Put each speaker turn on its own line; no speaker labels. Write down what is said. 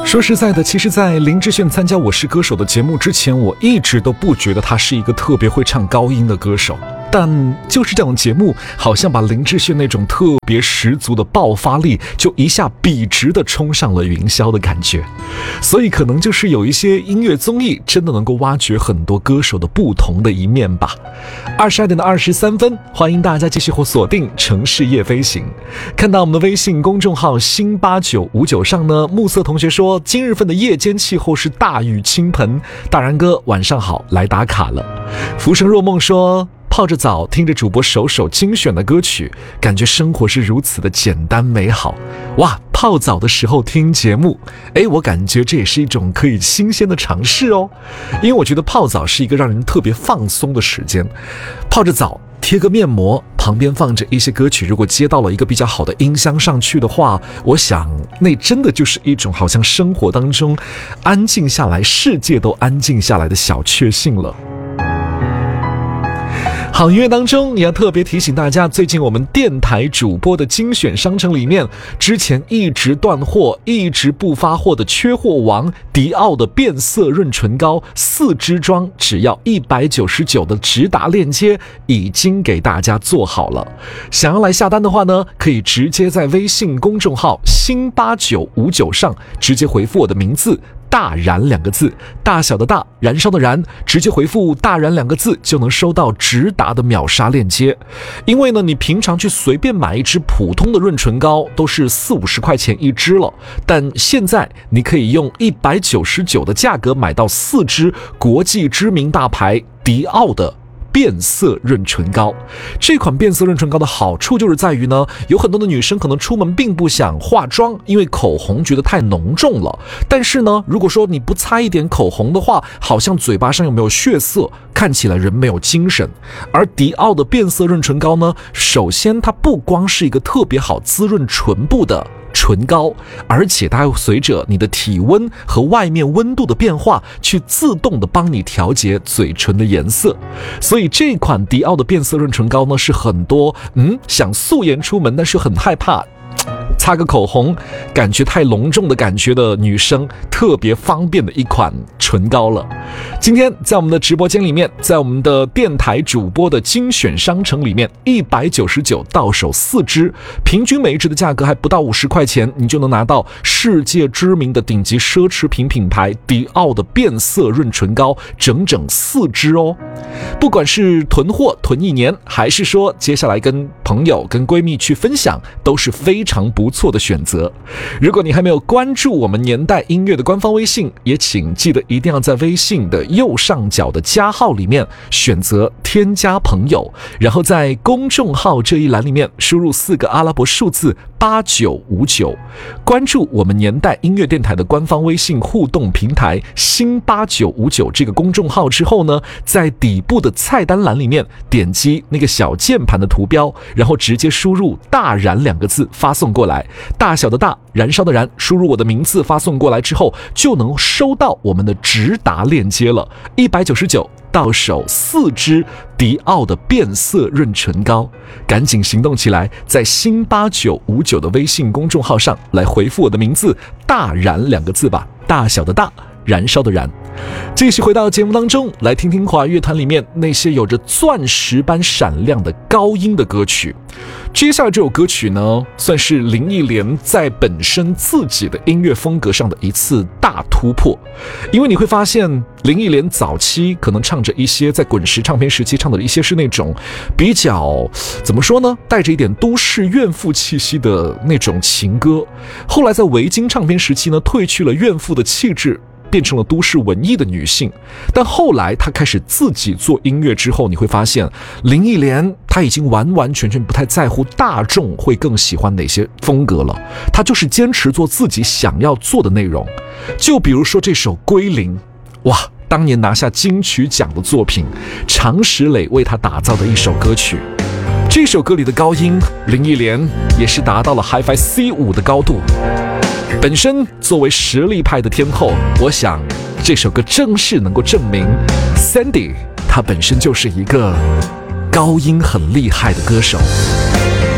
说实在的，其实在林志炫参加《我是歌手》的节目之前，我一直都不觉得他是一个特别会唱高音的歌手。但就是这种节目，好像把林志炫那种特别十足的爆发力，就一下笔直的冲上了云霄的感觉。所以可能就是有一些音乐综艺真的能够挖掘很多歌手的不同的一面吧。22点23分，欢迎大家继续锁定城市夜飞行。看到我们的微信公众号新8959上呢，暮色同学说今日份的夜间气候是大雨倾盆，大然哥晚上好，来打卡了。浮生若梦说泡着澡听着主播首精选的歌曲，感觉生活是如此的简单美好。哇，泡澡的时候听节目，我感觉这也是一种可以新鲜的尝试哦。因为我觉得泡澡是一个让人特别放松的时间，泡着澡贴个面膜，旁边放着一些歌曲，如果接到了一个比较好的音箱上去的话，我想那真的就是一种好像生活当中安静下来，世界都安静下来的小确幸了。好音乐当中也要特别提醒大家，最近我们电台主播的精选商城里面，之前一直断货一直不发货的缺货王迪奥的变色润唇膏4支装，只要199的直达链接已经给大家做好了。想要来下单的话呢，可以直接在微信公众号新8959上直接回复我的名字大燃2个字，大小的大，燃烧的燃，直接回复大燃2个字就能收到直达的秒杀链接。因为呢，你平常去随便买一支普通的润唇膏都是40-50块钱一支了，但现在你可以用199的价格买到4支国际知名大牌迪奥的变色润唇膏。这款变色润唇膏的好处就是在于呢，有很多的女生可能出门并不想化妆，因为口红觉得太浓重了。但是呢，如果说你不擦一点口红的话，好像嘴巴上又没有血色，看起来人没有精神。而迪奥的变色润唇膏呢，首先它不光是一个特别好滋润唇部的唇膏，而且它会随着你的体温和外面温度的变化去自动的帮你调节嘴唇的颜色。所以这款迪奥的变色润唇膏呢，是很多想素颜出门但是很害怕擦个口红感觉太隆重的感觉的女生特别方便的一款唇膏了。今天在我们的直播间里面，在我们的电台主播的精选商城里面，199到手4支，平均每一支的价格还不到50块钱，你就能拿到世界知名的顶级奢侈品品牌迪奥的变色润唇膏整整4支哦。不管是囤货囤1年，还是说接下来跟朋友跟闺蜜去分享，都是非常不错的选择。如果你还没有关注我们年代音乐的官方微信，也请记得一定要在微信的右上角的加号里面选择添加朋友，然后在公众号这一栏里面输入4个阿拉伯数字8959，关注我们年代音乐电台的官方微信互动平台新8959这个公众号之后呢，在底部的菜单栏里面点击那个小键盘的图标，然后直接输入大燃2个字发送过来，大小的大，燃烧的燃，输入我的名字发送过来之后，就能收到我们的直达链接了。199到手4支迪奥的变色润唇膏，赶紧行动起来，在新8959的微信公众号上来回复我的名字大燃2个字吧，大小的大，燃烧的燃。继续回到节目当中，来听听华语乐坛里面那些有着钻石般闪亮的高音的歌曲。接下来这首歌曲呢，算是林忆莲在本身自己的音乐风格上的一次大突破。因为你会发现林忆莲早期可能唱着一些在滚石唱片时期唱的一些是那种比较怎么说呢，带着一点都市怨妇气息的那种情歌。后来在维京唱片时期呢，褪去了怨妇的气质，变成了都市文艺的女性。但后来她开始自己做音乐之后，你会发现林忆莲她已经完完全全不太在乎大众会更喜欢哪些风格了，她就是坚持做自己想要做的内容。就比如说这首《归零》，哇，当年拿下金曲奖的作品，常石磊为她打造的一首歌曲。这首歌里的高音，林忆莲也是达到了 Hi-Fi C5 的高度。本身作为实力派的天后，我想这首歌正是能够证明 Sandy 她本身就是一个高音很厉害的歌手。